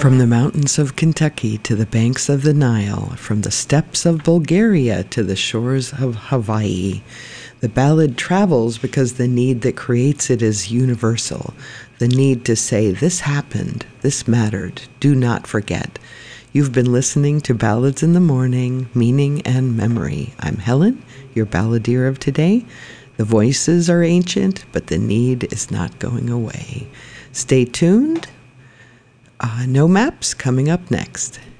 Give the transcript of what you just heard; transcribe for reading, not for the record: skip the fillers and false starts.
From the mountains of Kentucky to the banks of the Nile, from the steppes of Bulgaria to the shores of Hawaii, the ballad travels because the need that creates it is universal. The need to say, this happened, this mattered, do not forget. You've been listening to Ballads in the Morning, Meaning and Memory. I'm Helen, your balladeer of today. The voices are ancient, but the need is not going away. Stay tuned. No Maps coming up next.